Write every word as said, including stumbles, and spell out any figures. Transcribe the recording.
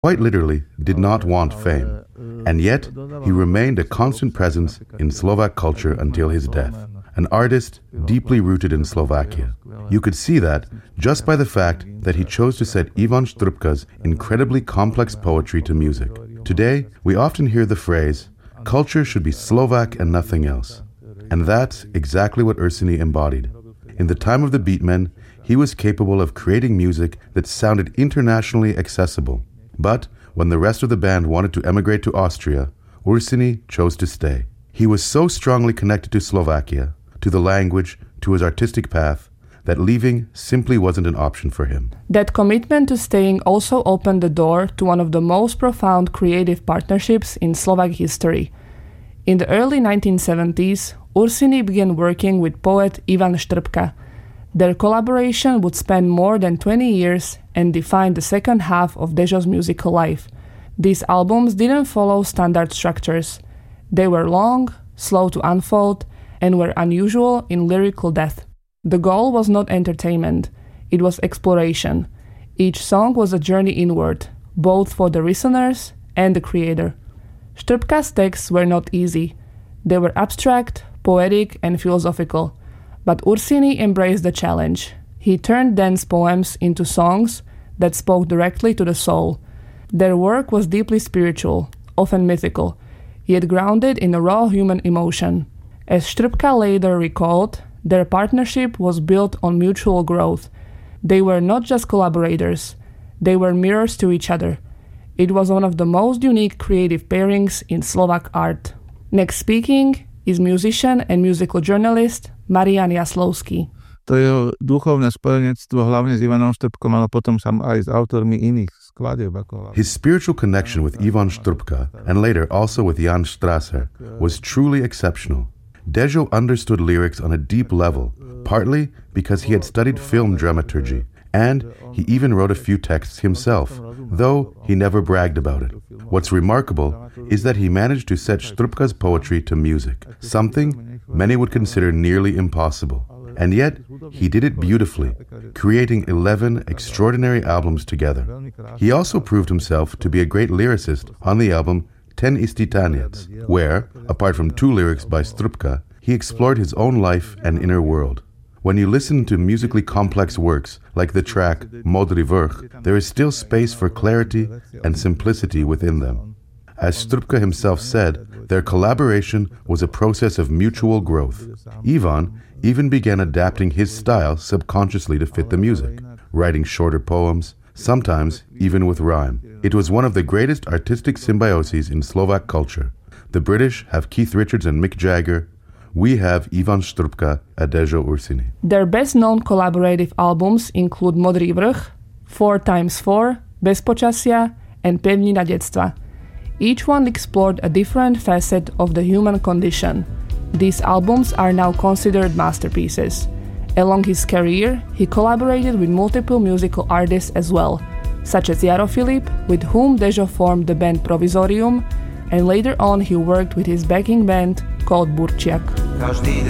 quite literally did not want fame, and yet he remained a constant presence in Slovak culture until his death, an artist deeply rooted in Slovakia. You could see that just by the fact that he chose to set Ivan Štrbka's incredibly complex poetry to music. Today, we often hear the phrase, culture should be Slovak and nothing else. And that's exactly what Ursini embodied. In the time of the Beatmen, he was capable of creating music that sounded internationally accessible. But when the rest of the band wanted to emigrate to Austria, Ursini chose to stay. He was so strongly connected to Slovakia, to the language, to his artistic path, that leaving simply wasn't an option for him. That commitment to staying also opened the door to one of the most profound creative partnerships in Slovak history. In the early nineteen seventies, Ursini began working with poet Ivan Štrbka. Their collaboration would span more than twenty years and define the second half of Dežo's musical life. These albums didn't follow standard structures. They were long, slow to unfold, and were unusual in lyrical depth. The goal was not entertainment, it was exploration. Each song was a journey inward, both for the listeners and the creator. Štrbka's texts were not easy. They were abstract, poetic, and philosophical. But Ursini embraced the challenge. He turned dense poems into songs that spoke directly to the soul. Their work was deeply spiritual, often mythical, yet grounded in a raw human emotion. As Štrbka later recalled, their partnership was built on mutual growth. They were not just collaborators, they were mirrors to each other. It was one of the most unique creative pairings in Slovak art. Next speaking is musician and musical journalist Marián Jaslovský. To jeho duchovné spojenectvo hlavne s Ivanom Štrbkom, ale potom sam aj s autormi iných skladieb. His spiritual connection with Ivan Štrbka and later also with Jan Strasser was truly exceptional. Dežo understood lyrics on a deep level, partly because he had studied film dramaturgy, and he even wrote a few texts himself, though he never bragged about it. What's remarkable is that he managed to set Štrbka's poetry to music, something many would consider nearly impossible. And yet, he did it beautifully, creating eleven extraordinary albums together. He also proved himself to be a great lyricist on the album Ten isti tanec, where, apart from two lyrics by Štrbka, he explored his own life and inner world. When you listen to musically complex works like the track Modrý vrch, there is still space for clarity and simplicity within them. As Štrbka himself said, their collaboration was a process of mutual growth. Ivan even began adapting his style subconsciously to fit the music, writing shorter poems, sometimes even with rhyme. It was one of the greatest artistic symbioses in Slovak culture. The British have Keith Richards and Mick Jagger. We have Ivan Štrbka and Dežo Ursini. Their best-known collaborative albums include Modrý vrch, four times four, Bez počasia, and Pevnina detstva. Each one explored a different facet of the human condition. These albums are now considered masterpieces. Along his career, he collaborated with multiple musical artists as well, such as Jaro Filip, with whom Dežo formed the band Provizorium, and later on he worked with his backing band called Burčiak. Každý